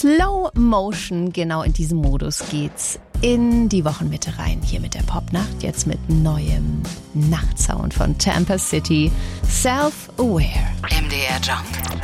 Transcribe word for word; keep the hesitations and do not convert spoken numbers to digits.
Slow Motion, genau in diesem Modus geht's in die Wochenmitte rein. Hier mit der Popnacht, jetzt mit neuem Nachtsound von Tampa City. Self-Aware. M D R Jump.